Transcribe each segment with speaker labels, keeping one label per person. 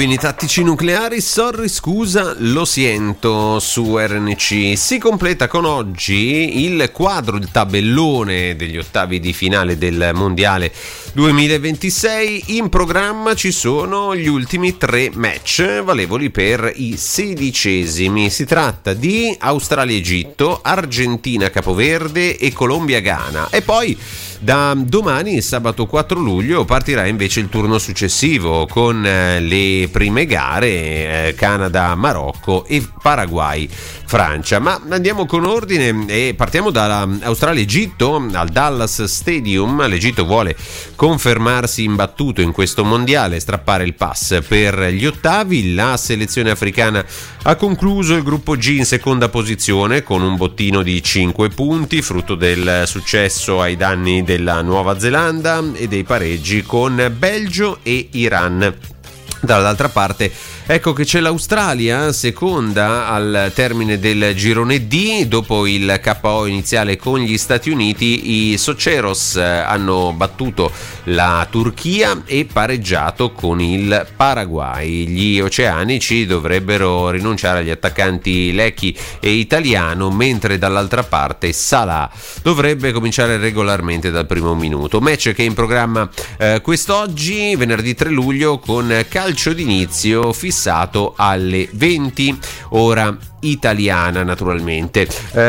Speaker 1: Pinguini tattici nucleari, sorry scusa, lo sento su RNC. Si completa con oggi il quadro, il tabellone degli ottavi di finale del Mondiale 2026. In programma ci sono gli ultimi 3 match valevoli per i 16esimi. Si tratta di Australia-Egitto, Argentina-Capoverde e Colombia-Ghana. E poi da domani, sabato 4 luglio, partirà invece il turno successivo con le prime gare Canada-Marocco e Paraguay-Francia. Ma andiamo con ordine e partiamo da Australia-Egitto al Dallas Stadium. L'Egitto vuole confermarsi imbattuto in questo mondiale, strappare il pass per gli ottavi. La selezione africana ha concluso il gruppo G in seconda posizione con un bottino di 5 punti, frutto del successo ai danni della Nuova Zelanda e dei pareggi con Belgio e Iran. Dall'altra parte ecco che c'è l'Australia, seconda al termine del girone D. Dopo il KO iniziale con gli Stati Uniti, i Soceros hanno battuto la Turchia e pareggiato con il Paraguay. Gli oceanici dovrebbero rinunciare agli attaccanti Lecchi e Italiano, mentre dall'altra parte Salah dovrebbe cominciare regolarmente dal primo minuto. Match che è in programma quest'oggi, venerdì 3 luglio, con calcio d'inizio fissato alle 20 ora italiana, naturalmente.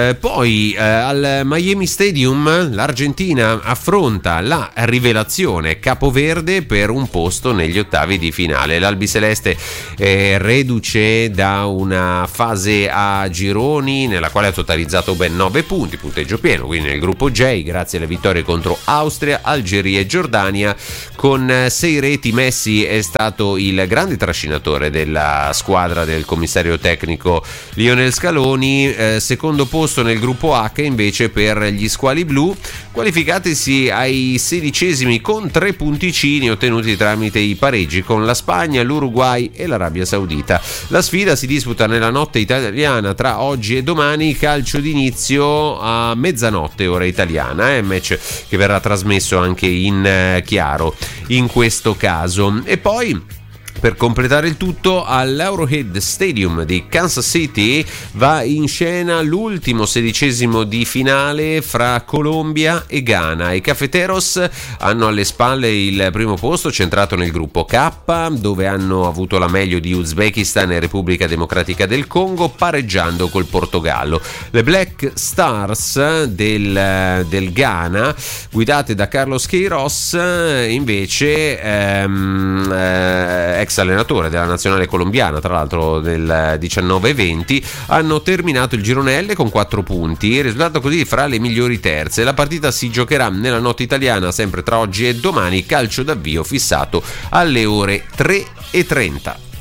Speaker 1: Poi al Miami Stadium l'Argentina affronta la rivelazione Capoverde per un posto negli ottavi di finale. L'albiceleste è reduce da una fase a gironi nella quale ha totalizzato ben 9 punti, punteggio pieno, quindi nel gruppo J, grazie alle vittorie contro Austria, Algeria e Giordania. Con 6 reti Messi è stato il grande trascinatore della squadra del commissario tecnico Lionel Scaloni. Secondo posto nel gruppo H invece per gli squali blu, qualificatisi ai 16esimi con 3 punticini ottenuti tramite i pareggi con la Spagna, l'Uruguay e l'Arabia Saudita. La sfida si disputa nella notte italiana tra oggi e domani, calcio d'inizio a mezzanotte ora italiana, match che verrà trasmesso anche in chiaro in questo caso. E poi, per completare il tutto, all'Arrowhead Stadium di Kansas City va in scena l'ultimo 16esimo di finale fra Colombia e Ghana. I Cafeteros hanno alle spalle il primo posto, centrato nel gruppo K, dove hanno avuto la meglio di Uzbekistan e Repubblica Democratica del Congo, pareggiando col Portogallo. Le Black Stars del Ghana, guidate da Carlos Queiroz, invece ex allenatore della nazionale colombiana, tra l'altro del 19-20, hanno terminato il girone L con 4 punti, risultato così fra le migliori terze. La partita si giocherà nella notte italiana, sempre tra oggi e domani, calcio d'avvio fissato alle ore 3:30.